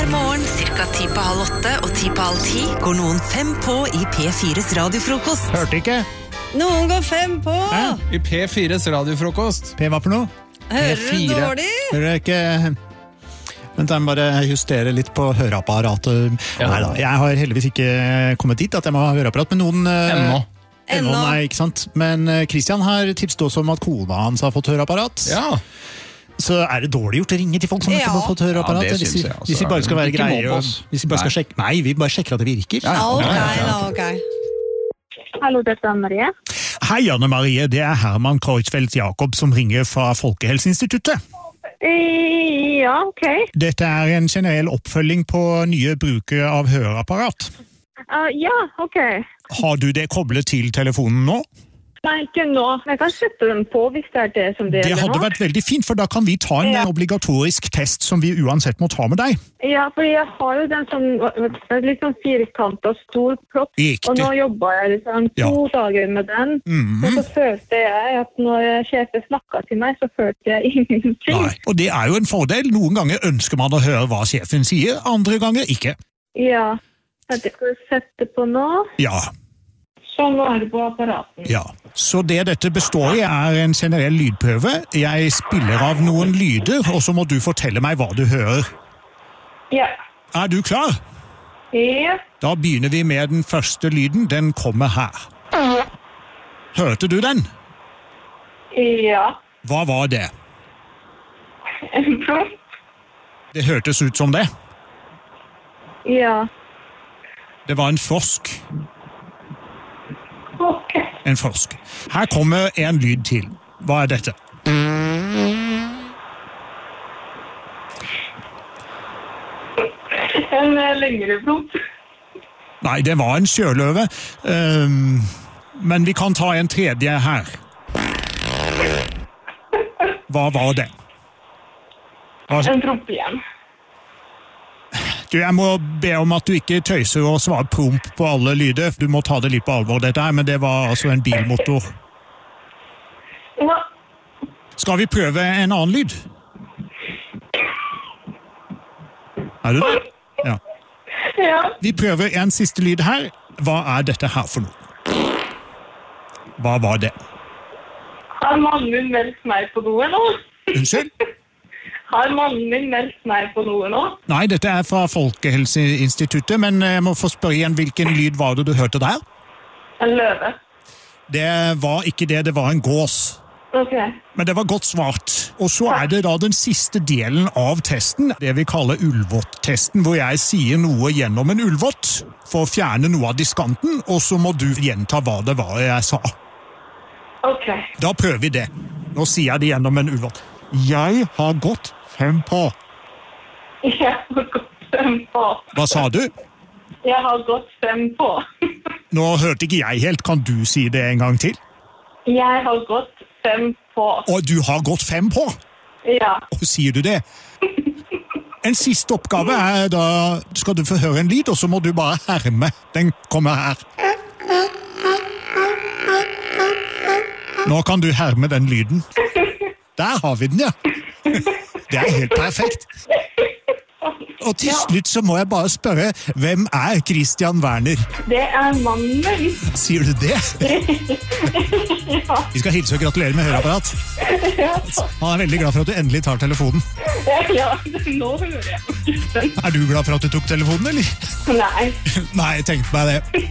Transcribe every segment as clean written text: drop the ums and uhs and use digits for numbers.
Hver morgen, cirka 7:30 og 7:30 går noen 5 på i P4s radiofrokost. Hørte ikke? Noen går 5 på! I P4s radiofrokost. P hva for noe? Hører du P4. dårlig? Hører jeg ikke... Vent, jeg må bare justere litt på høreapparatet. Ja. Neida, jeg har heldigvis ikke kommet dit at jeg må ha høreapparat, men noen... Ennå. Ennå, nei, ikke sant? Men Christian har tipset oss om at kona hans har fått høreapparat. Ja. Så er det dårlig gjort å ringe til folk som ikke har fått høreapparat? Ja, det hvis, synes jeg, altså. hvis vi bare skal være Ikke greie mobb og, oss. hvis vi bare skal sjekke... Nei, vi bare sjekker at det virker. Ok. Hallo, dette er Marie. Hei, Anne Marie. Det er Herman Kreuzfeldt Jakob som ringer fra Folkehelseinstituttet. Ja, ok. Dette er en generell oppfølging på nye brukere av høreapparat. Ja, ok. Har du det koblet til telefonen nå? Nei, ikke nå. Jeg kan sette den på hvis det er det som det Det gjelder hadde nå. vært veldig fint, for da kan vi ta en Ja. obligatorisk test som vi uansett må ta med deg. Ja, for jeg har jo den som litt sånn firkant og stor propp. Riktig. Og nå jobber jeg liksom 2 dager med den. Og så følte jeg at når sjefen snakket til meg, så følte jeg ingenting. Nei, og det er jo en fordel. Noen ganger ønsker man å høre hva sjefen sier, andre ganger ikke. Ja, så jeg skal sette på nå. Ja, Sånn var det på apparaten. ja. Så det dette består i er en generell lydprøve. Jeg spiller av noen lyder, og så må du fortelle meg hva du hører. Ja. Er du klar? Ja. Da begynner vi med den første lyden. Den kommer her. Hørte du den? Ja. Hva var det? En propp. Det hørtes ut som det. Ja. Det var en frosk. Ok. En frosk. Her kommer en lyd til. Hva er dette? En lengre propp. Nei, det var en sjøløve. Men vi kan ta en tredje her. Hva var det? En propp igjen. Du, jeg må be om at du ikke tøyser og svarer promp på alle lyder. Du må ta det litt på alvor, dette her, men det var altså en bilmotor. Ja. Skal vi prøve en annen lyd? Er du det? Ja. Ja. Vi prøver en siste lyd her. Hva er dette her for noe? Hva var det? Har mannen min meldt meg på noe nå? Unnskyld? Har mannen min meldt meg på noe nå? Nei, dette er fra Folkehelseinstituttet, men jeg må få spørre igjen hvilken lyd var det du hørte der? En løve. Det var ikke det, det var en gås. Ok. Men det var godt svart. Og så er det da den siste delen av testen, det vi kaller ulvott-testen, hvor jeg sier noe gjennom en ulvott for å fjerne noe av diskanten, og så må du gjenta hva det var jeg sa. Ok. Da prøver vi det. Nå sier jeg det gjennom en ulvott. Jeg har gått 5 på. Jeg har gått 5 på. Hva sa du? Jeg har gått 5 på. Nå hørte ikke jeg helt. Kan du si det en gang til? Jeg har gått 5 på. Og du har gått 5 på? Ja. Og sier du det? En siste oppgave er da skal du få høre en lyd, og så må du bare herme. Den kommer her. Nå kan du herme den lyden. Der har vi den, ja. Det er helt perfekt. Og til slutt så må jeg bare spørre, hvem er Christian Werner? Det er mannen min. Sier du det? Ja. Vi skal hilse og gratulere med høreapparat. Han er veldig glad for at du endelig tar telefonen. Ja, nå hører jeg. Er du glad for at du tok telefonen, eller? Nei. Nei, jeg tenkte meg det.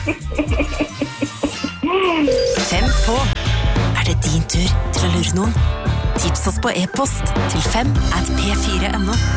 5 på. Er det din tur til å lure noen? Tips oss på e-post til 5@p4.no.